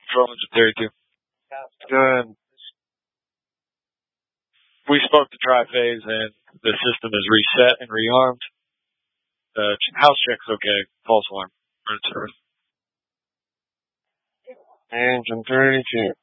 Patrol Engine 32. Good. We spoke to Tri-Phase and the system is reset and rearmed. The house check's okay. False alarm. Service. Engine 32.